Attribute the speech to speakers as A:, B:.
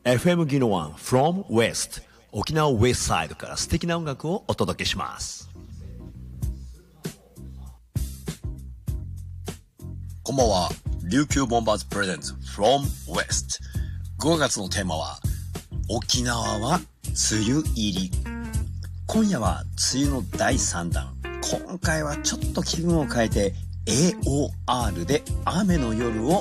A: FM ギノワン from West 沖縄ウエストサイドから素敵な音楽をお届けします。こんばんは。琉球ボンバーズプレゼンツ from West。 5月のテーマは沖縄は梅雨入り。今夜は梅雨の第3弾。今回はちょっと気分を変えて AOR で雨の夜を